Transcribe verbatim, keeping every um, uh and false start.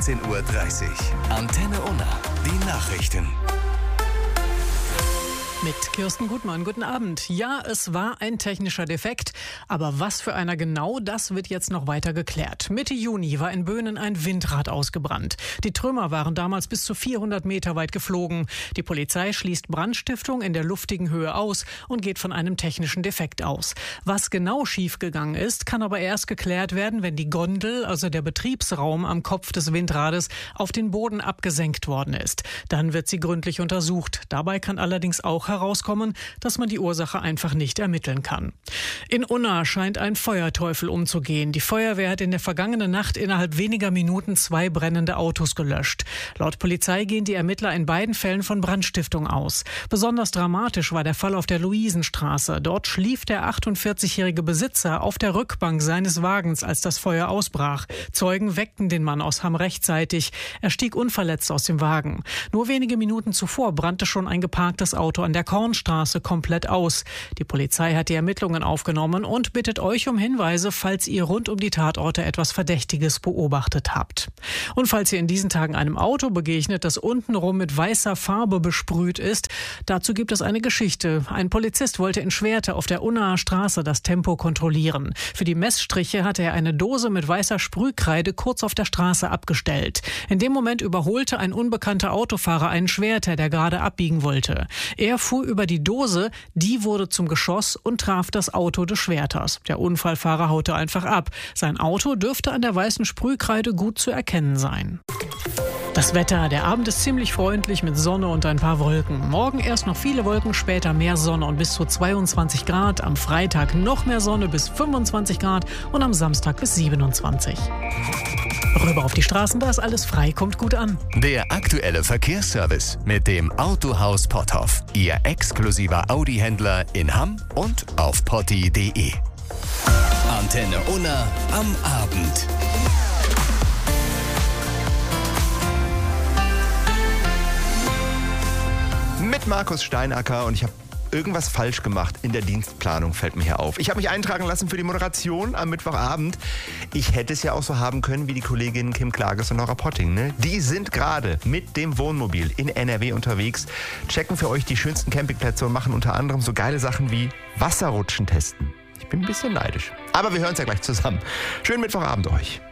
achtzehn Uhr dreißig. Antenne Unna, die Nachrichten. Mit Kirsten Gutmann, guten Abend. Ja, es war ein technischer Defekt, aber was für einer genau, das wird jetzt noch weiter geklärt. Mitte Juni war in Böhnen ein Windrad ausgebrannt. Die Trümmer waren damals bis zu vierhundert Meter weit geflogen. Die Polizei schließt Brandstiftung in der luftigen Höhe aus und geht von einem technischen Defekt aus. Was genau schiefgegangen ist, kann aber erst geklärt werden, wenn die Gondel, also der Betriebsraum am Kopf des Windrades, auf den Boden abgesenkt worden ist. Dann wird sie gründlich untersucht. Dabei kann allerdings auch herauskommen, dass man die Ursache einfach nicht ermitteln kann. In Unna scheint ein Feuerteufel umzugehen. Die Feuerwehr hat in der vergangenen Nacht innerhalb weniger Minuten zwei brennende Autos gelöscht. Laut Polizei gehen die Ermittler in beiden Fällen von Brandstiftung aus. Besonders dramatisch war der Fall auf der Luisenstraße. Dort schlief der achtundvierzigjährige Besitzer auf der Rückbank seines Wagens, als das Feuer ausbrach. Zeugen weckten den Mann aus Hamm rechtzeitig. Er stieg unverletzt aus dem Wagen. Nur wenige Minuten zuvor brannte schon ein geparktes Auto an der Kornstraße komplett aus. Die Polizei hat die Ermittlungen aufgenommen und bittet euch um Hinweise, falls ihr rund um die Tatorte etwas Verdächtiges beobachtet habt. Und falls ihr in diesen Tagen einem Auto begegnet, das untenrum mit weißer Farbe besprüht ist, dazu gibt es eine Geschichte. Ein Polizist wollte in Schwerte auf der Unnaer Straße das Tempo kontrollieren. Für die Messstriche hatte er eine Dose mit weißer Sprühkreide kurz auf der Straße abgestellt. In dem Moment überholte ein unbekannter Autofahrer einen Schwerter, der gerade abbiegen wollte. Er fuhr über die Dose, die wurde zum Geschoss und traf das Auto des Schwerters. Der Unfallfahrer haute einfach ab. Sein Auto dürfte an der weißen Sprühkreide gut zu erkennen sein. Das Wetter, der Abend ist ziemlich freundlich mit Sonne und ein paar Wolken. Morgen erst noch viele Wolken, später mehr Sonne und bis zu zweiundzwanzig Grad. Am Freitag noch mehr Sonne bis fünfundzwanzig Grad und am Samstag bis siebenundzwanzig. Rüber auf die Straßen, da ist alles frei, kommt gut an. Der aktuelle Verkehrsservice mit dem Autohaus Potthoff. Ihr exklusiver Audi-Händler in Hamm und auf potti punkt de. Antenne Unna am Abend. Mit Markus Steinacker, und ich habe irgendwas falsch gemacht in der Dienstplanung, fällt mir hier auf. Ich habe mich eintragen lassen für die Moderation am Mittwochabend. Ich hätte es ja auch so haben können wie die Kolleginnen Kim Klages und Nora Potting. Ne? Die sind gerade mit dem Wohnmobil in N R W unterwegs, checken für euch die schönsten Campingplätze und machen unter anderem so geile Sachen wie Wasserrutschen testen. Ich bin ein bisschen neidisch. Aber wir hören es ja gleich zusammen. Schönen Mittwochabend euch.